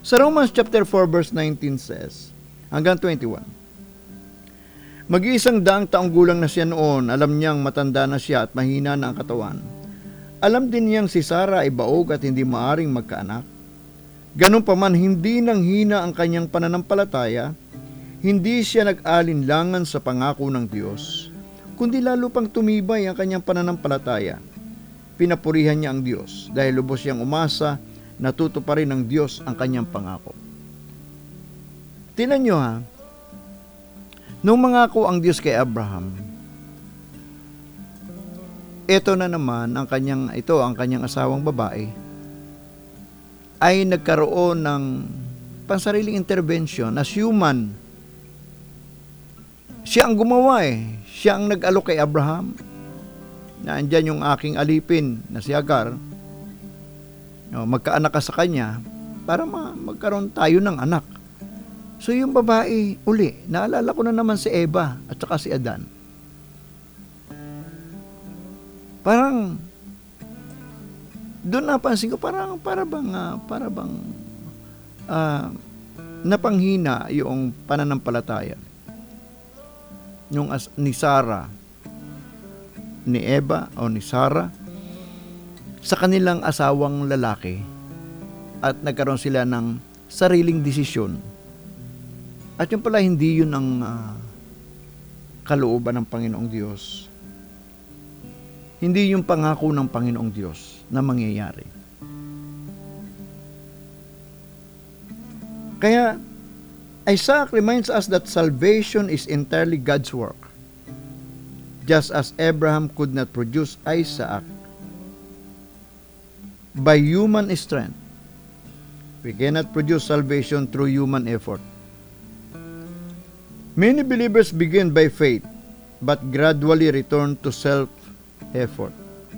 Sa Romans chapter 4 verse 19 says, hanggang 21, Mag-iisang daang taong gulang na siya noon, alam niyang matanda na siya at mahina na ang katawan. Alam din niyang si Sarah ay baog at hindi maaring magkaanak. Ganun pa man, hindi nang hina ang kanyang pananampalataya, hindi siya nag-alinlangan sa pangako ng Diyos, kundi lalo pang tumibay ang kanyang pananampalataya. Pinapurihan niya ang Diyos dahil lubos siyang umasa na tutuparin ng Diyos ang kanyang pangako. Tingnan nyo ha, nung mangako ang Diyos kay Abraham, ito na naman ang kanyang asawang babae ay nagkaroon ng pansariling intervention as human. Siya ang gumawa Siya ang nag-alok kay Abraham na andyan yung aking alipin na si Hagar. Magkaanak ka sa kanya para magkaroon tayo ng anak. So yung babae, naalala ko na naman si Eva at saka si Adan. Parang doon napansin ko para bang napanghina yung pananampalataya yung ni Sarah, ni Eva o ni Sarah sa kanilang asawang lalaki at nagkaroon sila ng sariling desisyon. At yun pala hindi yun ang kalooban ng Panginoong Diyos. Hindi yung pangako ng Panginoong Diyos na mangyayari. Kaya Isaac reminds us that salvation is entirely God's work. Just as Abraham could not produce Isaac by human strength, we cannot produce salvation through human effort. Many believers begin by faith, but gradually return to self-effort.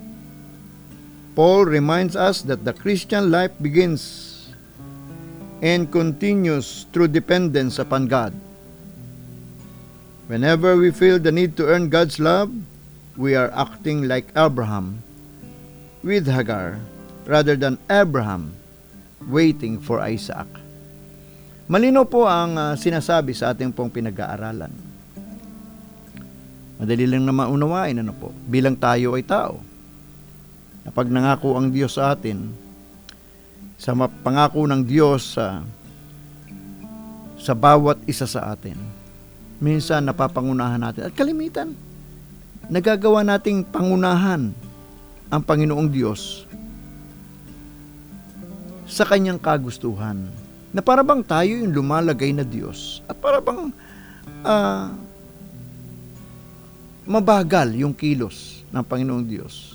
Paul reminds us that the Christian life begins and continues through dependence upon God. Whenever we feel the need to earn God's love, we are acting like Abraham with Hagar, rather than Abraham waiting for Isaac. Malinaw po ang sinasabi sa ating pong pinag-aaralan. Madali lang na maunawain, bilang tayo ay tao. Na pag nangako ang Diyos sa atin, sa pangako ng Diyos sa bawat isa sa atin, minsan napapangunahan natin. At kalimitan, nagagawa nating pangunahan ang Panginoong Diyos sa kanyang kagustuhan, na para bang tayo yung lumalagay na Diyos at para bang mabagal yung kilos ng Panginoong Diyos.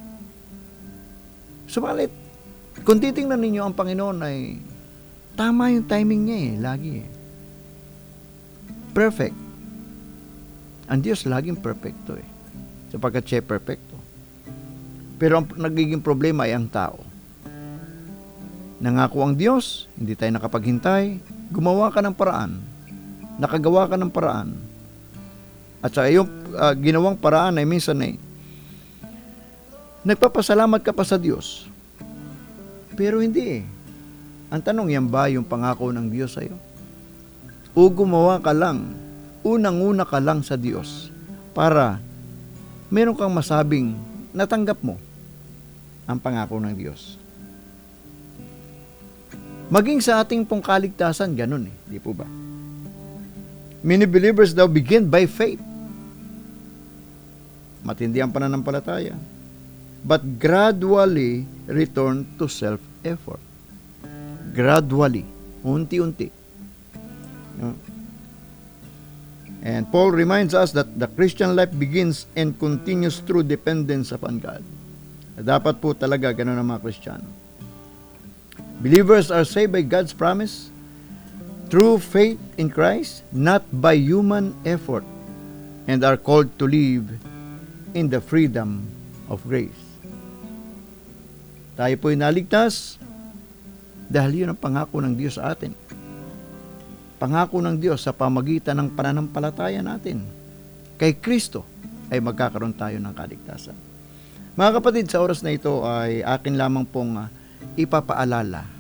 Subalit, kung titingnan ninyo ang Panginoon ay tama yung timing niya lagi Perfect. Ang Diyos laging perfecto sapagkat siya perfecto. Pero ang nagiging problema ay ang tao. Nangako ang Diyos, hindi tayo nakapaghintay, gumawa ka ng paraan, nakagawa ka ng paraan, at sa iyong ginawang paraan ay minsan nagpapasalamat ka pa sa Diyos. Pero hindi Ang tanong, yan ba yung pangako ng Diyos sa iyo? O gumawa ka lang, unang-una ka lang sa Diyos para meron kang masabing natanggap mo ang pangako ng Diyos. Maging sa ating pong kaligtasan, ganun di po ba? Many believers daw begin by faith. Matindi ang pananampalataya. But gradually return to self-effort. Gradually. Unti-unti. And Paul reminds us that the Christian life begins and continues through dependence upon God. Dapat po talaga ganun ang mga Kristiyano. Believers are saved by God's promise through faith in Christ, not by human effort, and are called to live in the freedom of grace. Tayo po'y naligtas dahil yun ang pangako ng Diyos sa atin. Pangako ng Diyos sa pamagitan ng pananampalataya natin kay Kristo ay magkakaroon tayo ng kaligtasan. Mga kapatid, sa oras na ito ay akin lamang pong ipapaalala